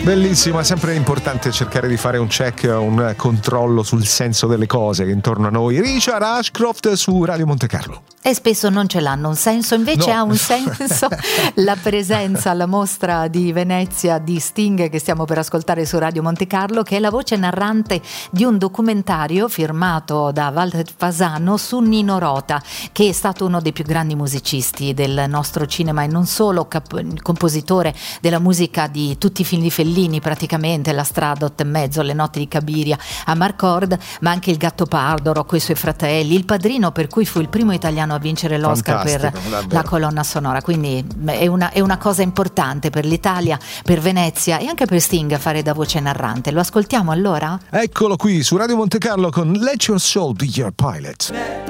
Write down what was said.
Bellissimo, è sempre importante cercare di fare un check, un controllo sul senso delle cose che intorno a noi. Richard Ashcroft su Radio Monte Carlo. E spesso non ce l'hanno un senso, invece ha un senso la presenza alla mostra di Venezia di Sting che stiamo per ascoltare su Radio Monte Carlo, che è la voce narrante di un documentario firmato da Walter Fasano su Nino Rota, che è stato uno dei più grandi musicisti del nostro cinema e non solo, compositore della musica di tutti i film di Fellini praticamente, La strada, Otto e mezzo, Le notti di Cabiria, Amarcord, ma anche Il Gattopardo, Rocco e i suoi fratelli, Il Padrino, per cui fu il primo italiano a vincere l'Oscar per davvero. la colonna sonora, quindi è una cosa importante per l'Italia, per Venezia e anche per Sting fare da voce narrante. Lo ascoltiamo allora? Eccolo qui su Radio Monte Carlo con Let Your Soul Be Your Pilot.